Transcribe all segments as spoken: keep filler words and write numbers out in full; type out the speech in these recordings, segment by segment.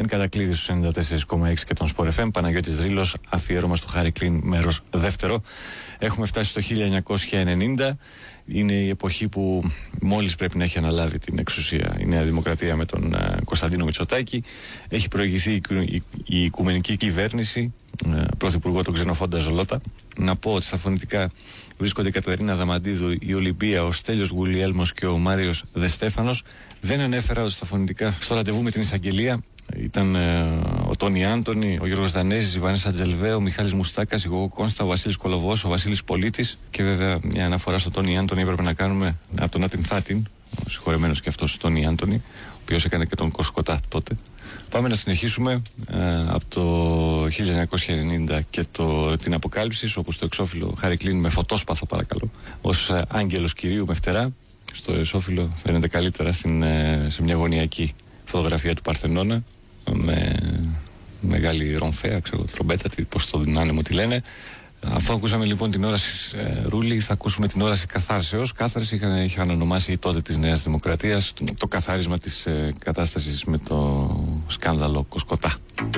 κατακλείδη στους ενενήντα τέσσερα κόμμα έξι και τον Sport εφ εμ. Παναγιώτης Δρύλος, αφιέρωμα στο Χάρη Κλίν, μέρος δεύτερο. Έχουμε φτάσει στο χίλια εννιακόσια ενενήντα. Είναι η εποχή που μόλις πρέπει να έχει αναλάβει την εξουσία η Νέα Δημοκρατία με τον uh, Κωνσταντίνο Μητσοτάκη. Έχει προηγηθεί η, η, η οικουμενική κυβέρνηση, uh, πρωθυπουργό τον Ξενοφόντα Ζολότα. Να πω ότι στα φωνητικά βρίσκονται η Κατερίνα Δαμαντίδου, η Ολυμπία, ο Στέλιος Γουλιέλμος και ο Μάριος Δεστέφανος. Δεν ανέφερα ότι στα φωνητικά, στο ραντεβού με την εισαγγελία, ήταν ε, ο Τόνι Άντωνη, ο Γιώργος Δανέζης, η Βανέσα Τζελβέ, ο Μιχάλης Μουστάκας, η Γογό Κόνστα, ο Βασίλης Κολοβός, ο Βασίλης Πολίτης. Και βέβαια μια αναφορά στο Τόνι Άντωνη έπρεπε να κάνουμε από τον Άτιν Θάτιν, ο συγχωρεμένος και αυτός Τόνι Άντωνη, ο οποίος έκανε και τον Κοσκοτά τότε. Πάμε να συνεχίσουμε ε, από το χίλια εννιακόσια ενενήντα και το, την αποκάλυψη, όπου στο εξώφυλλο Χάρη Κλίν με φωτόσπαθο, παρακαλώ, ως ε, άγγελος κυρίου με φτερά. Στο εσώφυλλο φαίνεται καλύτερα στην, ε, σε μια γωνιακή φωτογραφία του Παρθενώνα, με μεγάλη ρομφέα, ξέρω, τρομπέτα, πώς το δυνάνεμο τι λένε. Αφού ακούσαμε λοιπόν την όραση ε, Ρούλη, θα ακούσουμε την όραση Καθάρσεως. Κάθαρση είχαν, είχαν ονομάσει τότε της Νέας Δημοκρατίας το, το καθάρισμα της ε, κατάστασης με το σκάνδαλο Κοσκοτά.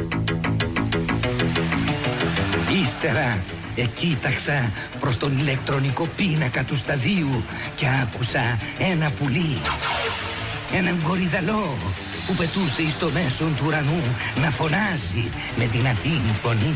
Ύστερα εκοίταξα προς τον ηλεκτρονικό πίνακα του σταδίου και άκουσα ένα πουλί, έναν κορυδαλό που πετούσε εις το μέσον του ουρανού να φωνάζει με δυνατή φωνή.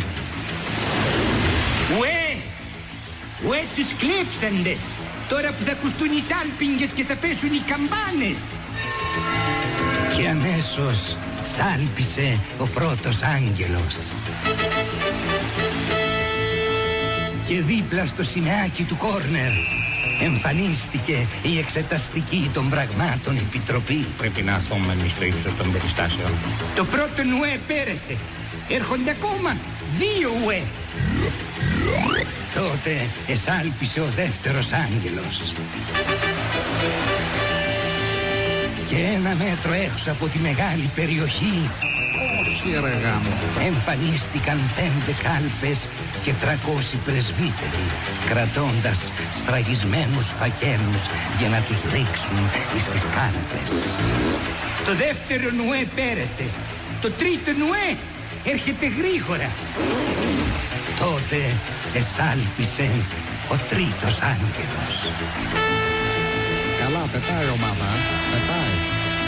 Ουέ! Ουέ τους κλέψαντες! Τώρα που θα ακουστούν οι σάλπιγγες και θα πέσουν οι καμπάνες! Και αμέσως σάλπισε ο πρώτος άγγελος. Και δίπλα στο σημαίακι του κόρνερ εμφανίστηκε η εξεταστική των πραγμάτων επιτροπή. Πρέπει να έρθουμε εμείς στο ύψος των περιστάσεων. Το πρώτο ουέ πέρασε. Έρχονται ακόμα δύο ουέ. Τότε εσάλπισε ο δεύτερος άγγελος. Και ένα μέτρο έξω από τη μεγάλη περιοχή εμφανίστηκαν πέντε κάλπες και τρακόσιοι πρεσβύτεροι, κρατώντας σφραγισμένους φακέλους για να τους ρίξουν στις κάλπες. Το δεύτερο νουέ πέρασε. Το τρίτο νουέ έρχεται γρήγορα. Τότε εσάλπισε ο τρίτος άγγελος. Καλά, πετάει ομάδα, πετάει.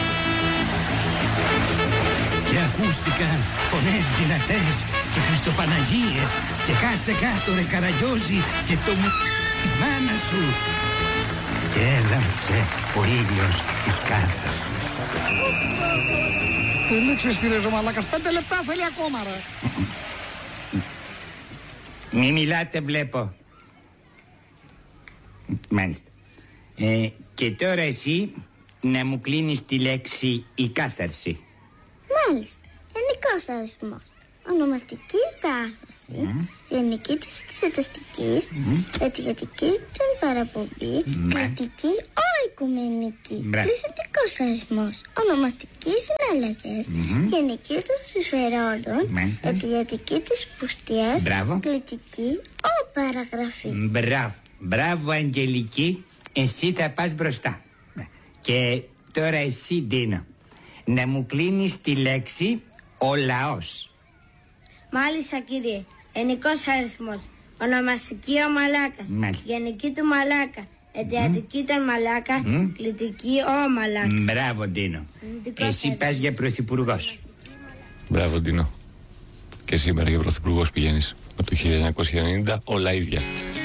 Και ακούστηκαν φωνές δυνατές και Χριστοπαναγίες και κάτσε κάτω ρε Καραγιώζη και το μου της μάνας σου. Και έλαμψε ο ήλιος της κάθαρσης. Τι λήξεις κύριε Ζωμαλάκας, πέντε λεπτά θέλει ακόμα ρε. Μη μιλάτε βλέπω. Μάλιστα. Ε, και τώρα εσύ να μου κλείνεις τη λέξη η κάθαρση. Μάλιστα. Γενικός αριθμός. Ονομαστική κάθαρση. Mm. Γενική της εξεταστικής. Mm. Αιτιατική την παραπομπή. Mm. Κρατική οικουμενική. Mm. Πληθυντικός αριθμός. Ονομαστική συναλλαγές. Mm. Γενική των συμφερόντων. Mm. Αιτιατική της πουστείας. Κλητική ο παραγραφή. Μπράβο. Μπράβο Αγγελική. Εσύ θα πας μπροστά. Και τώρα εσύ Ντίνο, να μου κλείνεις τη λέξη ο λαός. Μάλιστα κύριε. Ενικός αριθμός. Ονομαστική ο μαλάκας. Μάλιστα. Γενική του μαλάκα. Αιτιατική mm. των μαλάκα. Mm. Κλητική ο μαλάκα. Μπράβο Ντίνο. Εσύ πας για πρωθυπουργός. Μπράβο Ντίνο. Και σήμερα για πρωθυπουργός πηγαίνεις. Από το χίλια εννιακόσια ενενήντα όλα ίδια.